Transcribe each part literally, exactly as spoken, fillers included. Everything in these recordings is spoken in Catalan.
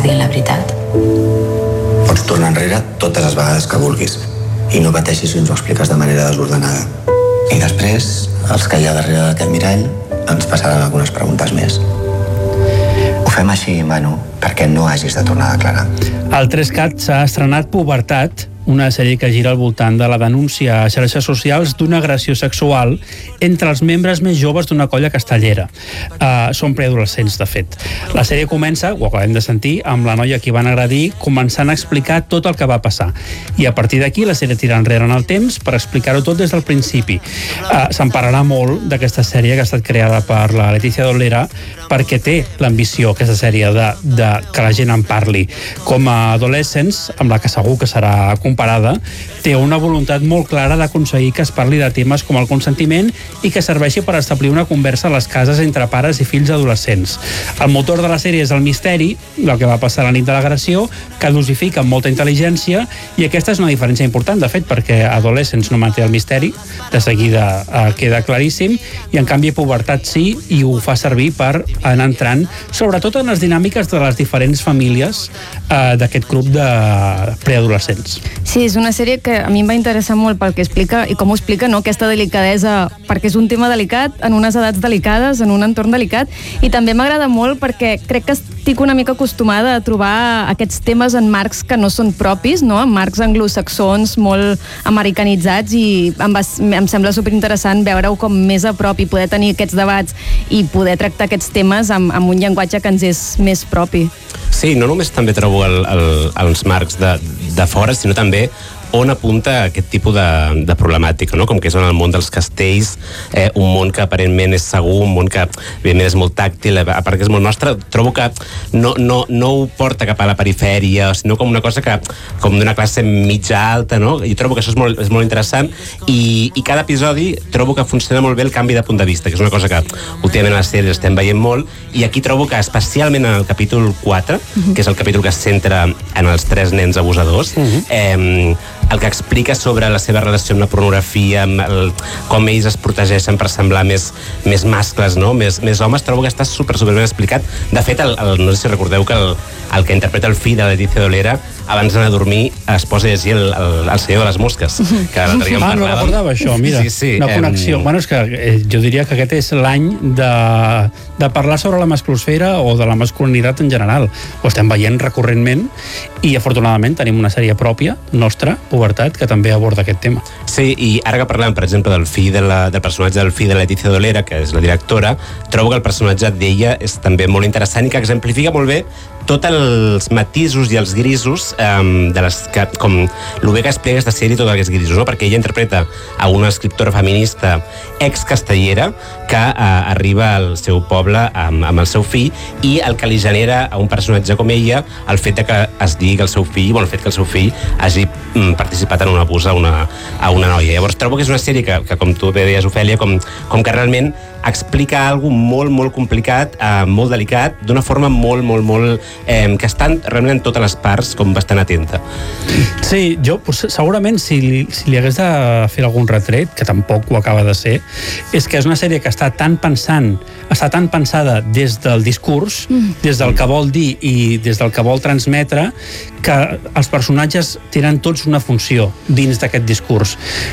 dient la veritat. Pots tornar enrere totes les vegades que vulguis i no pateixis si ens ho expliques de manera desordenada. I després, els que hi ha darrere d'aquest mirall ens passaran algunes preguntes més. Ho fem així, Manu, perquè no hagis de tornar a declarar. Al tres cat s'ha estrenat Pubertat, una sèrie que gira al voltant de la denúncia a xarxes socials d'una agressió sexual entre els membres més joves d'una colla castellera. Uh, són preadolescents, de fet. La sèrie comença, ho acabem de sentir, amb la noia que van agredir començant a explicar tot el que va passar. I a partir d'aquí la sèrie tira enrere en el temps per explicar-ho tot des del principi. Uh, se'n parlarà molt d'aquesta sèrie que ha estat creada per la Leticia Dolera perquè té l'ambició, aquesta sèrie, de, de que la gent en parli. Com a Adolescents, amb la que segur que serà comparada, té una voluntat molt clara d'aconseguir que es parli de temes com el consentiment i que serveixi per establir una conversa a les cases entre pares i fills adolescents. El motor de la sèrie és el misteri, el que va passar la nit de l'agressió, que dosifica amb molta intel·ligència, i aquesta és una diferència important, de fet, perquè Adolescents no manté el misteri, de seguida eh, queda claríssim, i en canvi Pubertat sí, i ho fa servir per anar entrant, sobretot en les dinàmiques de les diferents famílies eh, d'aquest grup de preadolescents. Sí, és una sèrie que a mi em va interessar molt pel que explica i com ho explica, no? Aquesta delicadesa, perquè és un tema delicat, en unes edats delicades, en un entorn delicat, i també m'agrada molt perquè crec que estic una mica acostumada a trobar aquests temes en marcs que no són propis, no? En marcs anglosaxons molt americanitzats, i em, va, em sembla superinteressant veure-ho com més a prop i poder tenir aquests debats i poder tractar aquests temes amb, amb un llenguatge que ens és més propi. Sí, no només també trobo el, el, els marcs de, de fora, sinó també on apunta aquest tipus de, de problemàtica, no? Com que és en el món dels castells, eh, un món que aparentment és segur, un món que evidentment és molt tàctil, a part que és molt nostre, trobo que no, no, no ho porta cap a la perifèria, sinó com una cosa que, com d'una classe mitja alta, no? I trobo que això és molt, és molt interessant, i, i cada episodi trobo que funciona molt bé el canvi de punt de vista, que és una cosa que últimament a les sèries estem veient molt, i aquí trobo que especialment en el capítol quatre, uh-huh. que és el capítol que es centra en els tres nens abusadors, uh-huh. eh, el que explica sobre la seva relació amb la pornografia, amb el, com ells es protegeixen per semblar més, més mascles, no? més, més homes, trobo que està super, super ben explicat. De fet, el, el, no sé si recordeu que el, el que interpreta el fill de la Leticia Dolera, abans d'anar a dormir es posa a llegir el, el, el Senyor de les Mosques, que l'altre dia en ah, parlàvem. no recordava això, mira, sí, sí, una connexió. Em... Bueno, és que eh, jo diria que aquest és l'any de, de parlar sobre la masclosfera o de la masculinitat en general. Ho estem veient recurrentment, i afortunadament tenim una sèrie pròpia, nostra, Pubertat, que també aborda aquest tema. Sí, i ara que parlem, per exemple, del fill de la, del personatge del fill de Leticia Dolera, que és la directora, trobo que el personatge d'ella és també molt interessant i que exemplifica molt bé tots els matisos i els grisos um, de les que, com el bé que explica aquesta sèrie, tots aquests grisos, no? Perquè ella interpreta a una escriptora feminista ex-castellera que uh, arriba al seu poble amb, amb el seu fill, i el que li genera a un personatge com ella el fet de que es digui que el seu fill, bueno, el fet que el seu fill hagi mm, participat en un abús a una, a una noia. Llavors trobo que és una sèrie que, que com tu bé deies, Ofèlia, com, com que realment explica alguna cosa molt, molt complicat, eh, molt delicat, d'una forma molt, molt, molt... Eh, que estan realment en totes les parts com bastant atenta. Sí, jo pues, segurament si li, si li hagués de fer algun retret, que tampoc ho acaba de ser, és que és una sèrie que està tan pensant, està tan pensada des del discurs, mm. des del que vol dir i des del que vol transmetre, que els personatges tenen tots una funció dins d'aquest discurs.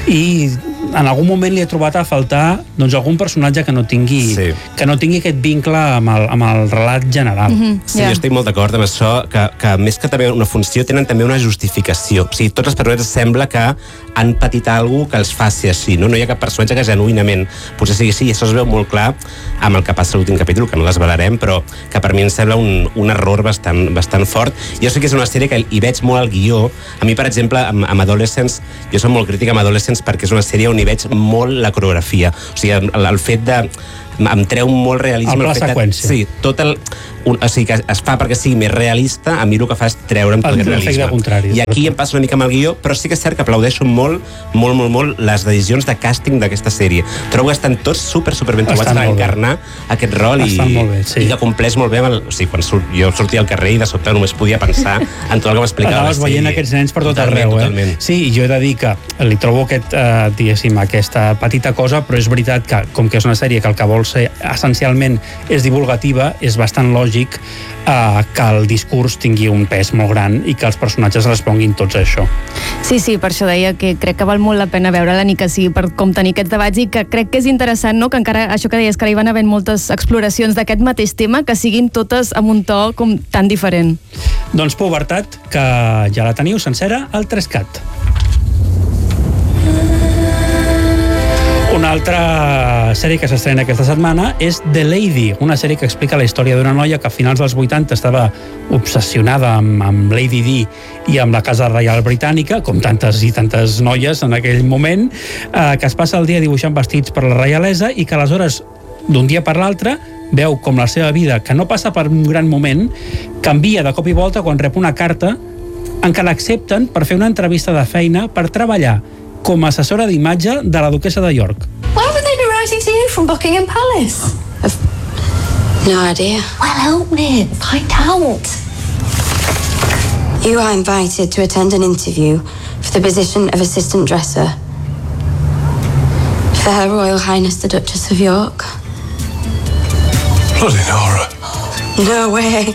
I en algun moment li he trobat a faltar doncs, algun personatge que no tingui, sí. que no tingui aquest vincle amb el, amb el relat general. Mm-hmm. Sí, yeah. Jo estic molt d'acord amb això, que, que més que també una funció, tenen també una justificació. O sigui, tots els personatges sembla que han patit alguna que els faci així, no? No hi ha cap personatge que genuïnament potser sigui així, i això es veu molt clar amb el que passa a l'últim capítol, que no desvelarem, però que per mi em sembla un, un error bastant, bastant fort. Jo sé que és una sèrie que hi veig molt al guió. A mi, per exemple, amb, amb Adolescents, jo soc molt crítica amb Adolescents perquè és una sèrie on hi veig molt la coreografia. O sigui, el, el fet de... em treu molt realisme. El pla seqüència. Sí, tot el... Un, o sigui, que es fa perquè sigui més realista, a mi el que fa és treure'm tot aquest realisme. Contrari. I aquí em passa una mica amb el guió, però sí que és cert que aplaudeixo molt, molt, molt, molt les decisions de càsting d'aquesta sèrie. Trobo que estan tots super, super ben trobats per encarnar aquest rol i, bé, sí. i que compleix molt bé amb el... O sigui, quan surt, jo sortia al carrer i de sobte només podia pensar en tot el que m'explicava. Anaves veient aquests nens per tot arreu, eh? Totalment. Sí, i jo he de dir que li trobo aquest, eh, diguéssim, aquesta petita cosa, però és veritat que, com que és una sèrie que el que vol vol ser essencialment és divulgativa, és bastant lògic eh, que el discurs tingui un pes molt gran i que els personatges responguin tots a això. Sí, sí, per això deia que crec que val molt la pena veure-la, ni que sigui per com tenir aquests debats, i que crec que és interessant, no?, que encara, això que deies, que ara hi van havent moltes exploracions d'aquest mateix tema, que siguin totes amb un to com tan diferent. Doncs Pubertat, que ja la teniu sencera al Trescat. Una altra sèrie que s'estrena aquesta setmana és The Lady, una sèrie que explica la història d'una noia que a finals dels vuitanta estava obsessionada amb, amb Lady Di i amb la Casa Reial Britànica, com tantes i tantes noies en aquell moment, eh, que es passa el dia dibuixant vestits per la reialesa i que aleshores, d'un dia per l'altre, veu com la seva vida, que no passa per un gran moment, canvia de cop i volta quan rep una carta en què l'accepten per fer una entrevista de feina per treballar com a assessora d'imatge de la duquessa de York. Why would they be writing to you from Buckingham Palace? I've no idea. Well, help me. Find out. You are invited to attend an interview for the position of assistant dresser for Her Royal Highness the Duchess of York. Bloody Nora. No way.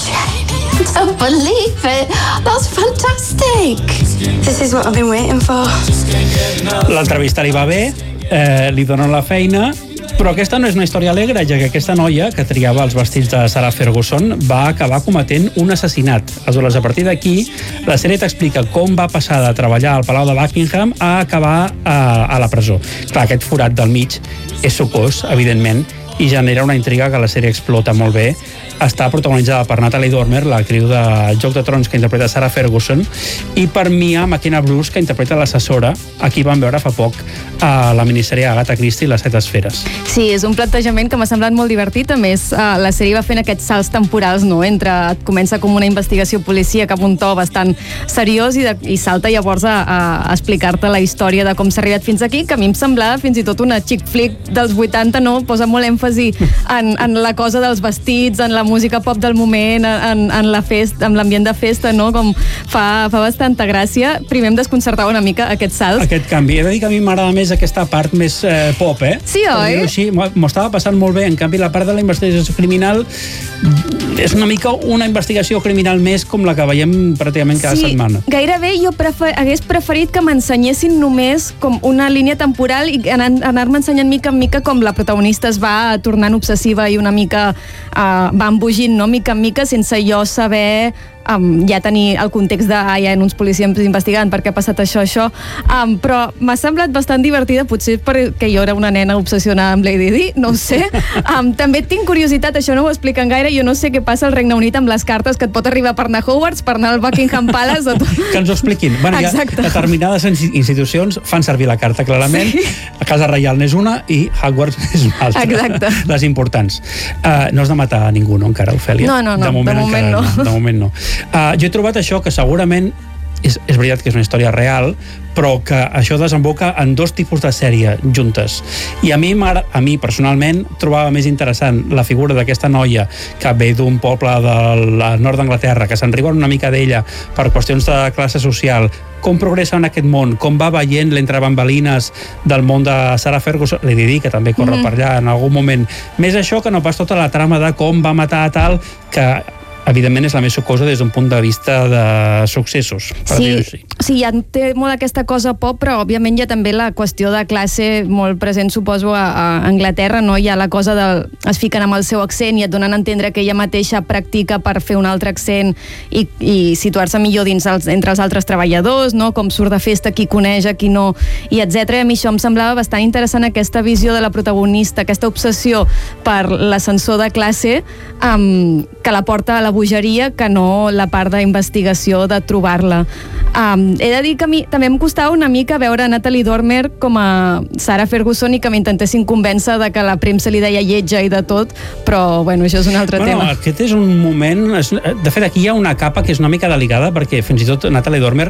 I don't believe it. That's fantastic. This is what I've been waiting for. L'entrevista li va bé, eh, li donen la feina, però aquesta no és una història alegre, ja que aquesta noia, que triava els vestits de Sarah Ferguson, va acabar cometent un assassinat. Aleshores, a partir d'aquí, la sèrie t'explica com va passar de treballar al Palau de Buckingham a acabar a, a la presó. Clar, aquest forat del mig és sucós, evidentment, i genera una intriga que la sèrie explota molt bé. Està protagonitzada per Natalie Dormer, l'actriu de Joc de Trons que interpreta Sarah Ferguson, i per Mia McKenna Bruce, que interpreta l'assessora, a qui vam veure fa poc a la minissèrie Agatha Christie, Les set esferes. Sí, és un plantejament que m'ha semblat molt divertit. A més, la sèrie va fent aquests salts temporals, no?, entre et comença com una investigació policia cap a un to bastant seriós i, de, i salta llavors a, a explicar-te la història de com s'ha arribat fins aquí, que a mi em semblava fins i tot una chick flick dels vuitanta, no? Posa molt èmfasi en, en la cosa dels vestits, en la música pop del moment, en, en la festa, en l'ambient de festa, no? Com fa, fa bastanta gràcia. Primer em desconcertava una mica aquest salt. Aquest canvi. He de dir que a mi m'agrada més aquesta part més eh, pop, eh? Sí, oi? Així, m'ho estava passant molt bé. En canvi, la part de la investigació criminal és una mica una investigació criminal més com la que veiem pràcticament cada sí, setmana. Gairebé jo prefer, hagués preferit que m'ensenyessin només com una línia temporal i anar, anar-me ensenyant mica en mica com la protagonista es va tornant obsessiva i una mica uh, va embogint, no?, mica en mica, sense jo saber um, ja tenir el context de ah, ja hi ha uns policies investigant per què ha passat això, això, um, però m'ha semblat bastant divertida, potser perquè jo era una nena obsessionada amb Lady Di, no ho sé. Um, també tinc curiositat, això no ho expliquen gaire, jo no sé què passa al Regne Unit amb les cartes que et pot arribar per anar a Hogwarts, per anar al Buckingham Palace o tot. Que ens ho expliquin. Bueno, ja determinades institucions fan servir la carta clarament, sí. La Casa Reial n'és una i Hogwarts és una altra. Exacte. Les importants. Uh, no has de matar a ningú, no, encara, Ofèlia? No, no, no, de moment, de moment encara, no. no. De moment no. Uh, jo he trobat això que segurament és, és veritat que és una història real, però que això desemboca en dos tipus de sèrie juntes. I a mi, a mi personalment, trobava més interessant la figura d'aquesta noia que ve d'un poble del nord d'Anglaterra, que se'n riuen una mica d'ella per qüestions de classe social, com progressa en aquest món, com va veient l'entre bambalines del món de Sarah Ferguson, Lady Di, que també corre mm-hmm. per allà en algun moment. Més això que no pas tota la trama de com va matar a tal, que evidentment és la més sucosa des d'un punt de vista de successos, per sí, dir-ho així. Sí, ja té molt aquesta cosa pop, però òbviament hi ha també la qüestió de classe molt present, suposo, a, a Anglaterra, no? Hi ha la cosa del... es fiquen amb el seu accent i et donen a entendre que ella mateixa practica per fer un altre accent i, i situar-se millor dins els, entre els altres treballadors, no? Com surt de festa, qui coneix, a qui no, i etcètera. A mi això em semblava bastant interessant, aquesta visió de la protagonista, aquesta obsessió per l'ascensor de classe, um, que la porta a la bogeria, que no la part d'investigació de trobar-la. Um, he de dir que a mi també em costava una mica veure Natalie Dormer com a Sarah Ferguson i que m'intentessin convèncer de que la premsa li deia lletja i de tot, però bueno, això és un altre bueno, tema. Aquest és un moment... De fet, aquí hi ha una capa que és una mica delicada perquè fins i tot Natalie Dormer